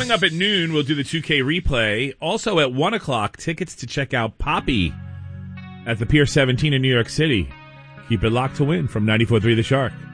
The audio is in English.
Coming up at noon, we'll do the 2K replay. Also at 1 o'clock, tickets to check out Poppy at the Pier 17 in New York City. Keep it locked to win from 94.3 The Shark.